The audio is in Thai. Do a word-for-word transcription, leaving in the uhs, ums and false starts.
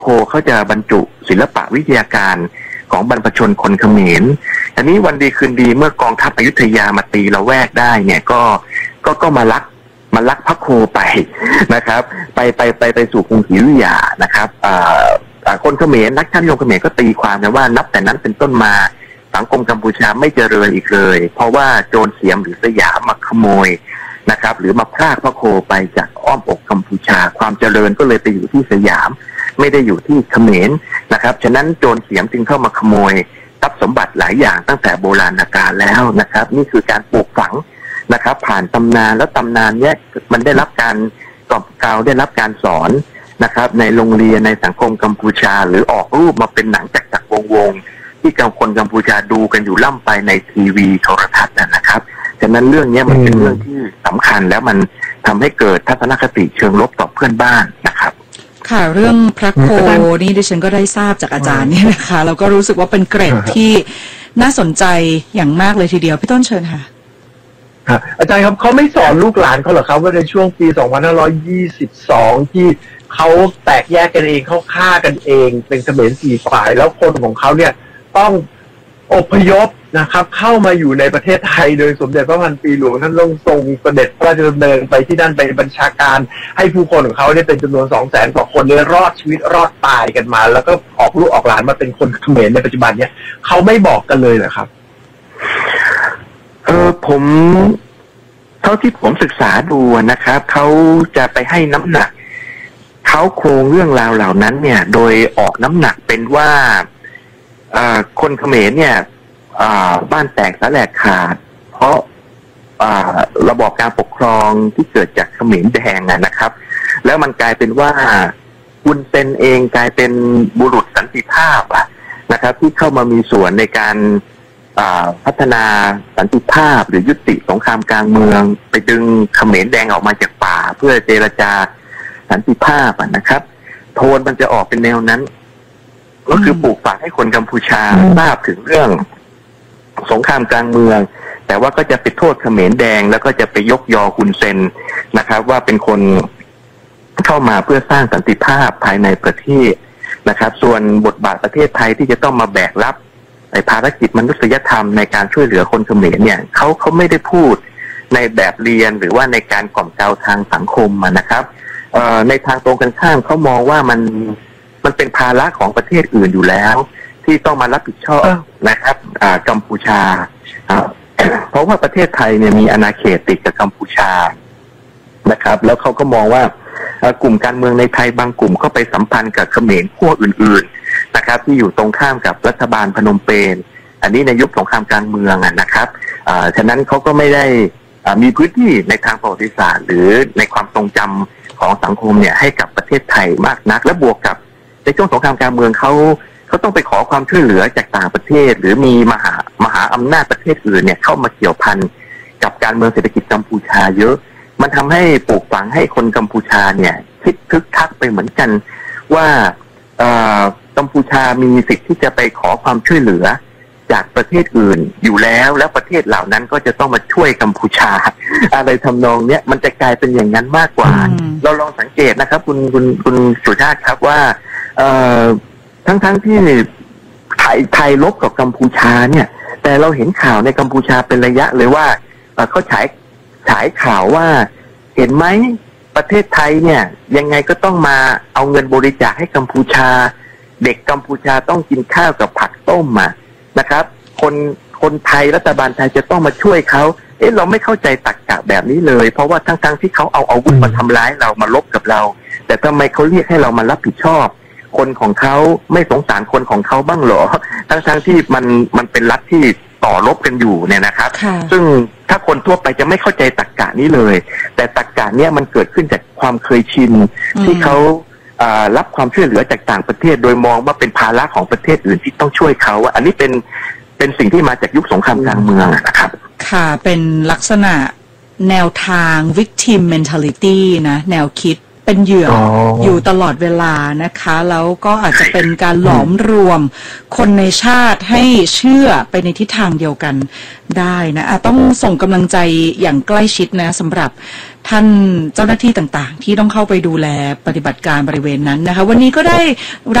โคเขาจะบรรจุศิลปะวิทยาการของบรรพชนคนเขมรอันนี้วันดีคืนดีเมื่อกองทัพอยุธยามาตีละแวกได้เนี่ยก็ก็ก็มาลักมาลักพระโคไปนะครับไปไปไปไปสู่กรุงศรีอยุธยานะครับคนเขมรนักชาตินิยมเขมรก็ตีความนะว่านับแต่นั้นเป็นต้นมาสังคมกัมพูชาไม่เจริญอีกเลยเพราะว่าโจรเสียมหรือสยามมาขโมยนะครับหรือมาพรากพระโคไปจากอ้อมอกกัมพูชาความเจริญก็เลยไปอยู่ที่สยามไม่ได้อยู่ที่เขมรนะครับฉะนั้นโจรเสียมจึงเข้ามาขโมยทรัพย์สมบัติหลายอย่างตั้งแต่โบราณกาลแล้วนะครับนี่คือการปลูกฝังนะครับผ่านตำนานแล้วตำนานเนี้ยมันได้รับการกล่อมเกลาได้รับการสอนนะครับในโรงเรียนในสังคมกัมพูชาหรือออกรูปมาเป็นหนังจักรจักรวงวงที่คนกัมพูชาดูกันอยู่ล่ำไปในทีวีโทรทัศน์นะครับฉะนั้นเรื่องนี้มันเป็นเรื่องที่สำคัญแล้วมันทำให้เกิดทัศนคติเชิงลบต่อเพื่อนบ้านนะครับค่ะเรื่องพระโคนี่ดิฉันก็ได้ทราบจากอาจารย์นี่นะคะแล้วก็รู้สึกว่าเป็นเกร็ดที่น่าสนใจอย่างมากเลยทีเดียวพี่ต้นเชิญค่ะอาจารย์ครับเขาไม่สอนลูกหลานเขาเหรอครับว่าในช่วงปีสองพันห้าร้อยยี่สิบสองที่เขาแตกแยกกันเองเขาฆ่ากันเองเป็นเขมรสี่ฝ่ายแล้วคนของเขาเนี่ยต้องอพยพนะครับเข้ามาอยู่ในประเทศไทยโดยสมเด็จพระพันปีหลวงท่านต้องทรงเสด็จพระราชดำเนินไปที่นั่นไปบัญชาการให้ผู้คนของเขาเนี่ยเป็นจำนวนสองแสนกว่าคนเนี่ยรอดชีวิตรอดตายกันมาแล้วก็ออกลูกออกหลานมาเป็นคนเขมรในปัจจุบันเนี่ยเขาไม่บอกกันเลยเหรอครับเออผมเท่าที่ผมศึกษาดูนะครับเขาจะไปให้น้ำหนักเขาโครงเรื่องราวเหล่านั้นเนี่ยโดยออกน้ำหนักเป็นว่าคนเขมรเนี่ยบ้านแตกสาแหลกขาดเพราะระบอบการปกครองที่เกิดจากเขมรแดงนะครับแล้วมันกลายเป็นว่าคุณเซนเองกลายเป็นบุรุษสันติภาพนะครับที่เข้ามามีส่วนในการพัฒนาสันติภาพหรือยุติสงครามกลางเมืองไปดึงเขมรแดงออกมาจากป่าเพื่อเจรจาสันติภาพนะครับโทนมันจะออกเป็นแนวนั้นก็คือปลูกฝังให้คนกัมพูชาทราบถึงเรื่องสงครามกลางเมืองแต่ว่าก็จะไปโทษเขมรแดงแล้วก็จะไปยกยอคุณเซนนะครับว่าเป็นคนเข้ามาเพื่อสร้างสันติภาพภายในประเทศนะครับส่วนบทบาทประเทศไทยที่จะต้องมาแบกรับในภารกิจมนุษยธรรมในการช่วยเหลือคนเขมรเนี่ยเขาเขาไม่ได้พูดในแบบเรียนหรือว่าในการกล่อมเกลาทางสังคมนะครับในทางตรงกันข้ามเขามองว่ามันมันเป็นภาระของประเทศอื่นอยู่แล้วที่ต้องมารับผิดชอบนะครับกัมพูชาเพราะว่าประเทศไทยเนี่ยมีอาณาเขตติดกับกัมพูชานะครับแล้วเขาก็มองว่ากลุ่มการเมืองในไทยบางกลุ่มก็ไปสัมพันธ์กับเขมรพวกอื่นๆนะครับที่อยู่ตรงข้ามกับรัฐบาลพนมเปญอันนี้ในยุคสงครามกลางเมืองนะครับฉะนั้นเขาก็ไม่ได้มีพื้นที่ในทางประวัติศาสตร์หรือในความทรงจำของสังคมเนี่ยให้กับประเทศไทยมากนักและบวกกับในช่วงสงครามกลางเมืองเขาเขาต้องไปขอความช่วยเหลือจากต่างประเทศหรือมีมหามหาอำนาจประเทศอื่นเนี่ยเข้ามาเกี่ยวพันกับการเมืองเศรษฐกิจกัมพูชาเยอะมันทำให้ปลูกฝังให้คนกัมพูชาเนี่ยคิดทึกทักไปเหมือนกันว่ากัมพูชามีสิทธิ์ที่จะไปขอความช่วยเหลือจากประเทศอื่นอยู่แล้วแล้วประเทศเหล่านั้นก็จะต้องมาช่วยกัมพูชาอะไรทำนองเนี้ยมันจะกลายเป็นอย่างนั้นมากกว่าเราลองสังเกตนะครับคุณคุณคุณสุชาติครับว่าทั้งทั้งที่ไทยไทยลบกับกัมพูชาเนี่ยแต่เราเห็นข่าวในกัมพูชาเป็นระยะเลยว่าเขาฉายฉายข่าวว่าเห็นไหมประเทศไทยเนี่ยยังไงก็ต้องมาเอาเงินบริจาคให้กัมพูชาเด็กกัมพูชาต้องกินข้าวกับผักต้มอ่ะนะครับคนคนไทยรัฐบาลไทยจะต้องมาช่วยเขาเอ๊ะเราไม่เข้าใจตรรกะแบบนี้เลยเพราะว่าทั้งๆ ท, ที่เขาเอาอาวุธมาทำร้ายเรามาลบกับเราแต่ทำไมเขาเรียกให้เรามารับผิดชอบคนของเขาไม่สงสารคนของเขาบ้างเหรอทั้งๆ ท, ที่มันมันเป็นรัฐที่ต่อรบกันอยู่เนี่ยนะครับซึ่งถ้าคนทั่วไปจะไม่เข้าใจตรรกะนี้เลยแต่ตรรกะเนี้ยมันเกิดขึ้นจากความเคยชินที่เขารับความช่วยเหลือจากต่างประเทศโดยมองว่าเป็นภาระของประเทศอื่นที่ต้องช่วยเขาอันนี้เป็นเป็นสิ่งที่มาจากยุคสงครามกลางเมืองนะครับค่ะเป็นลักษณะแนวทาง victim mentality นะแนวคิดเป็นเหยื่อ อ, อยู่ตลอดเวลานะคะแล้วก็อาจจะเป็นการหลอมรวมคนในชาติให้เชื่อไปในทิศทางเดียวกันได้นะต้องส่งกำลังใจอย่างใกล้ชิดนะสำหรับท่านเจ้าหน้าที่ต่างๆที่ต้องเข้าไปดูแลปฏิบัติการบริเวณนั้นนะคะวันนี้ก็ได้